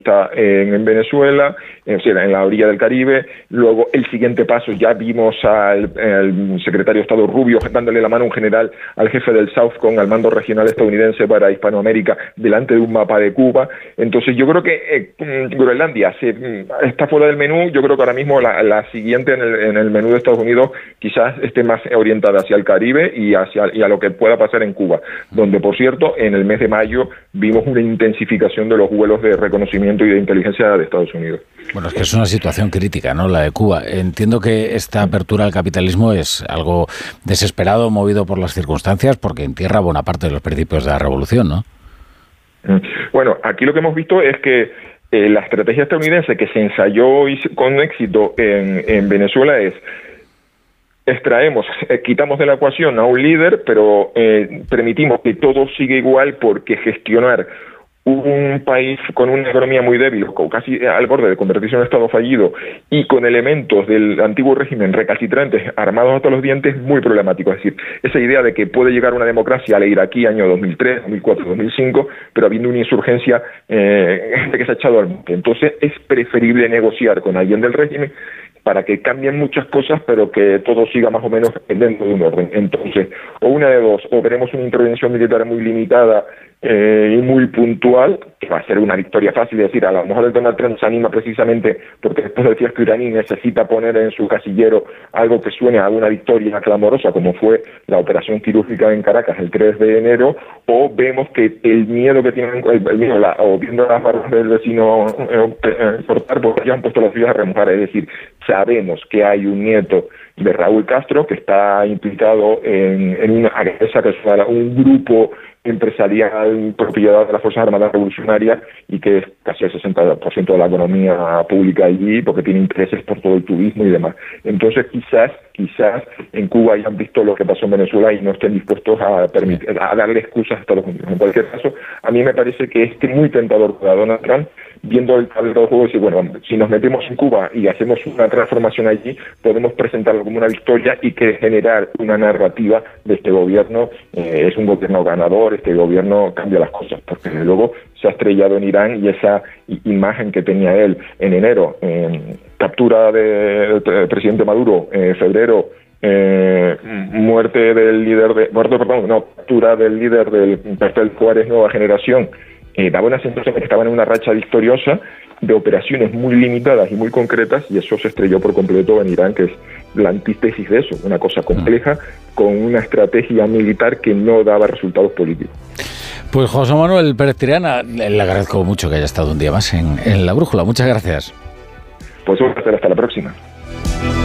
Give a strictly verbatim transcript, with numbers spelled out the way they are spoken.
En, en Venezuela, en, en la orilla del Caribe. Luego, el siguiente paso, ya vimos al, al secretario de Estado Rubio dándole la mano a un general al jefe del Southcom, al mando regional estadounidense para Hispanoamérica, delante de un mapa de Cuba. Entonces, yo creo que eh, Groenlandia se, está fuera del menú. Yo creo que ahora mismo la, la siguiente en el, en el menú de Estados Unidos quizás esté más orientada hacia el Caribe y, hacia, y a lo que pueda pasar en Cuba, donde, por cierto, en el mes de mayo vimos una intensificación de los vuelos de reconocimiento y de inteligencia de Estados Unidos. Bueno, es que es una situación crítica, ¿no?, la de Cuba. Entiendo que esta apertura al capitalismo es algo desesperado, movido por las circunstancias, porque entierra buena parte de los principios de la revolución, ¿no? Bueno, aquí lo que hemos visto es que eh, la estrategia estadounidense que se ensayó con éxito en, en Venezuela es: extraemos, eh, quitamos de la ecuación a un líder, pero eh, permitimos que todo siga igual, porque gestionar un país con una economía muy débil, casi al borde de convertirse en un estado fallido, y con elementos del antiguo régimen recalcitrantes, armados hasta los dientes, muy problemático. Es decir, esa idea de que puede llegar una democracia a la iraquí año dos mil tres, dos mil cuatro, dos mil cinco, pero habiendo una insurgencia eh, que se ha echado al monte. Entonces es preferible negociar con alguien del régimen para que cambien muchas cosas, pero que todo siga más o menos dentro de un orden. Entonces, o una de dos, o veremos una intervención militar muy limitada eh, y muy puntual, que va a ser una victoria fácil. Es decir, a lo mejor el Donald Trump se anima precisamente porque después del fiasco iraní necesita poner en su casillero algo que suene a una victoria clamorosa, como fue la operación quirúrgica en Caracas el tres de enero, o vemos que el miedo que tienen, el, el miedo, la, o viendo las barras del vecino eh, eh, portar, porque ya han puesto las vidas a remojar. Es decir, sabemos que hay un nieto de Raúl Castro que está implicado en, en una esa que es un grupo empresarial propiedad de las Fuerzas Armadas Revolucionarias, y que es casi el sesenta por ciento de la economía pública allí, porque tiene intereses por todo el turismo y demás. Entonces quizás quizás en Cuba hayan visto lo que pasó en Venezuela y no estén dispuestos a permitir, a darle excusas a Estados Unidos. En cualquier caso, a mí me parece que es muy tentador para Donald Trump, viendo el tablero de juego, decir, bueno, si nos metemos en Cuba y hacemos una transformación allí, podemos presentarlo como una victoria y que generar una narrativa de este gobierno, eh, es un gobierno ganador, este gobierno cambia las cosas, porque desde luego se ha estrellado en Irán, y esa imagen que tenía él en enero, eh, captura del de, de presidente Maduro, en eh, febrero, Eh, muerte del líder de, muerte, perdón, no, captura del líder del cartel Juárez Nueva Generación, eh, daba una sensación de que estaban en una racha victoriosa de operaciones muy limitadas y muy concretas, y eso se estrelló por completo en Irán, que es la antítesis de eso, una cosa compleja con una estrategia militar que no daba resultados políticos. Pues José Manuel Pérez Triana, le agradezco mucho que haya estado un día más en, en La Brújula. Muchas gracias. Pues un placer, hasta la próxima.